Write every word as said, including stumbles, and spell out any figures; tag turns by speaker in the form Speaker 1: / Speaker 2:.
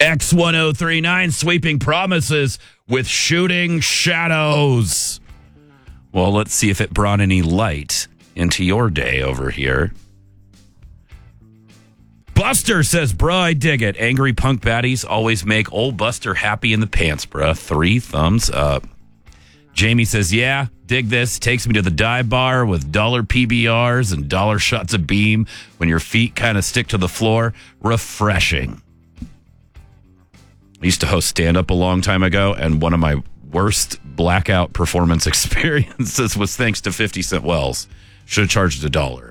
Speaker 1: X ten thirty-nine sweeping promises with shooting shadows. Well, let's see if it brought any light into your day over here. Buster says, bruh, I dig it. Angry punk baddies always make old Buster happy in the pants, bruh. Three thumbs up. Jamie says, yeah, dig this. Takes me to the dive bar with dollar P B Rs and dollar shots of Beam when your feet kind of stick to the floor. Refreshing. I used to host stand-up a long time ago, and one of my worst blackout performance experiences was thanks to fifty Cent Wells. Should have charged a dollar.